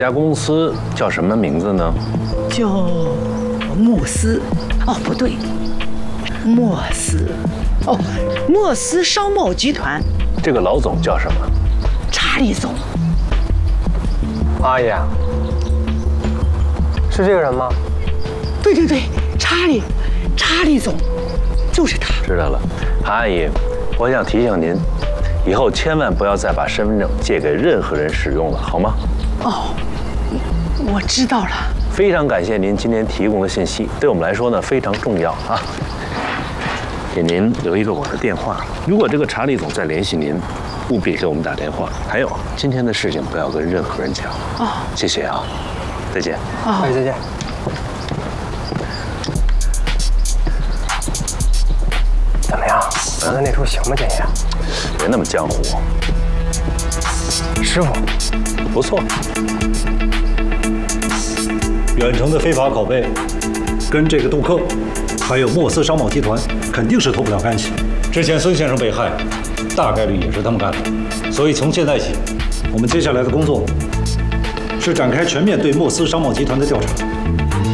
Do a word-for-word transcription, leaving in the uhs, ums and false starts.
这家公司叫什么名字呢？ 叫莫斯。哦，不对，莫斯。哦，莫斯商贸集团。 这个老总叫什么？ 查理总。 阿姨，是这个人吗？ 对对对，查理，查理总，就是他。 知道了，韩阿姨，我想提醒您，以后千万不要再把身份证借给任何人使用了，好吗？ 哦，我知道了。 非常感谢您今天提供的信息，对我们来说呢非常重要啊。给您留一个我的电话，如果这个查理总再联系您，务必给我们打电话。还有，今天的事情不要跟任何人讲。 哦， 谢谢啊，再见。 哦， 哎，再见。怎么样？刚才那出行不行呀？ 别那么江湖。 师傅， 不错。 远程的非法拷贝，跟这个杜克，还有莫斯商贸集团，肯定是脱不了干系。之前孙先生被害，大概率也是他们干的。所以从现在起，我们接下来的工作是展开全面对莫斯商贸集团的调查。